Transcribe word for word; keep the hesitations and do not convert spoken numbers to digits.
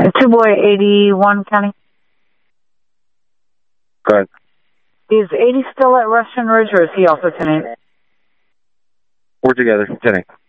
Two boy eighty-one County. Go ahead. Is eighty still at Russian Ridge, or is he also ten eight? We're together, ten eight.